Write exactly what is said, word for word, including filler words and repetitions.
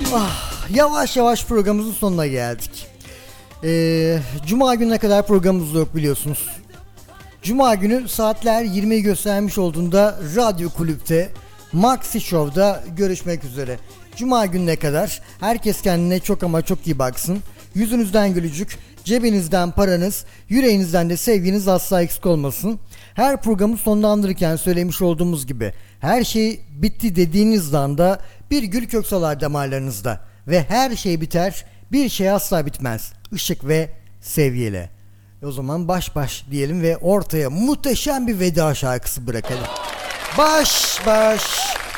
Ah, yavaş yavaş programımızın sonuna geldik. Ee, Cuma gününe kadar programımız yok biliyorsunuz. Cuma günü saatler yirmiyi göstermiş olduğunda Radyo Kulüp'te Maxi Show'da görüşmek üzere. Cuma gününe kadar herkes kendine çok ama çok iyi baksın. Yüzünüzden gülücük, cebinizden paranız, yüreğinizden de sevginiz asla eksik olmasın. Her programı sonlandırırken söylemiş olduğumuz gibi her şey bitti dediğiniz anda bir gül köksalar damarlarınızda ve her şey biter, bir şey asla bitmez. Işık ve sevgiyle. O zaman baş baş diyelim ve ortaya muhteşem bir veda şarkısı bırakalım. Baş baş.